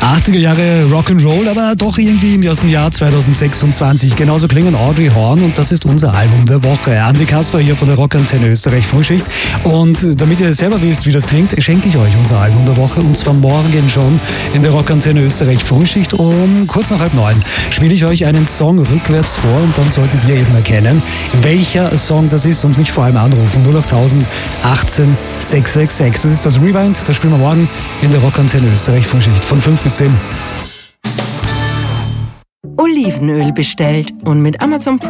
80er Jahre Rock'n'Roll, aber doch irgendwie aus dem Jahr 2026. Genauso klingen Audrey Horn und das ist unser Album der Woche. Andi Kasper hier von der Rockantenne Österreich Frühschicht. Und damit ihr selber wisst, wie das klingt, schenke ich euch unser Album der Woche. Und zwar morgen schon in der Rockantenne Österreich Frühschicht um kurz nach 8:30 spiele ich euch einen Song rückwärts vor und dann solltet ihr eben erkennen, welcher Song das ist und mich vor allem anrufen. 08000 18 666. Das ist das Rewind, das spielen wir morgen in der Rockantenne Österreich Frühschicht von 5 bis 10. Olivenöl bestellt und mit Amazon